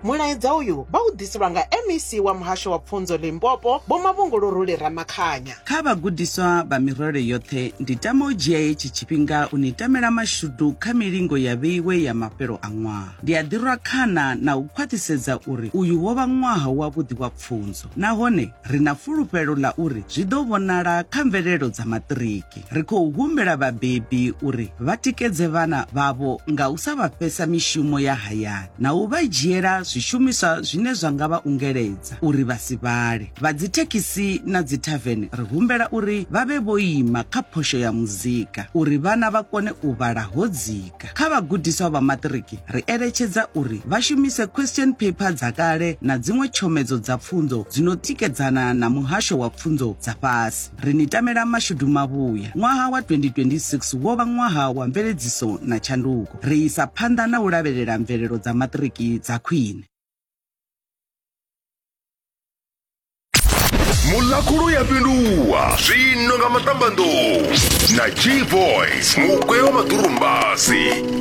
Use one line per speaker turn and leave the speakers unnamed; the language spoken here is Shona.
mulaedza uyu vha u ḓisirwa nga MEC wa muhasho wa pfunzo Limpopo Vho Mavhunguluruli Ramakhanya.
Kha vhagudiswa vha mirole yoṱhe ndi tama u dzhia hetshi tshifhinga u ni tamela mashudu kha milingo ya vheiwe ya mafhelo a ṅwaha. Ndi a ḓirwa khana na u khwaṱhisedza uri uyu wo vha ṅwaha wavhuḓi wa pfunzo, nahone ri na fulufhelo ḽa uri zwi ḓo vhonala kha mvelelo dza maṱiriki. Ri khou humbela vhabebi uri vha tikedze vhana vhavho nga u sa vha fhesa mishumo ya hayani na u vha dzhiela zwishumiswa zwine zwa nga vha ungeledza uri vha si vhale. Vha dzi thekhisi na dzi tavern ri humbela uri vha vhe vho ima kha phosho ya muzika uri vhana vha kone u vhala ho dzika. Kha vhagudiswa vha maṱiriki ri eletshedza uri vha shumise question paper dza kale na dziṅwe tshomedzo dza pfunzo dzino tikedzana na muhasho wa pfunzo dza fhasi. Ri ni tamela mashudu mavhuya. Ṅwaha wa 2026 wo vha ṅwaha wa mveledziso na tshanduko. Ri isa phanḓa na u lavhelela mvelelo dza maṱiriki dza khwine.
Mulakulu ya fhinduwa zwino nga maṱambanḓou na G Voice mukwe wa maḓurumbasi.